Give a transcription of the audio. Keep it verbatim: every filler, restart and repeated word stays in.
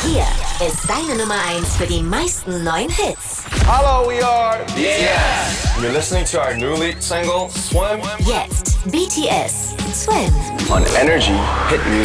Hier ist deine Nummer eins für die meisten neuen Hits. Hello, we are B T S. You're listening to our new lead single, Swim. Jetzt B T S, Swim. On Energy Hit Music.